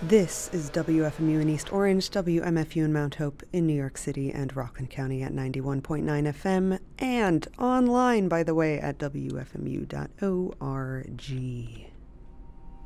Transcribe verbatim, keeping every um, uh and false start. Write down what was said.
This is W F M U in East Orange, W M F U in Mount Hope in New York City and Rockland County at ninety-one point nine F M, and online, by the way, at W F M U dot org.